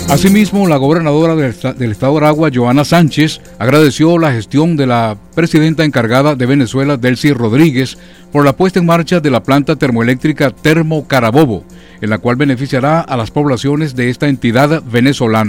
Asimismo, la gobernadora del estado de Aragua, Johanna Sánchez, agradeció la gestión de la presidenta encargada de Venezuela, Delcy Rodríguez, por la puesta en marcha de la planta termoeléctrica Termo Carabobo, en la cual beneficiará a las poblaciones de esta entidad venezolana.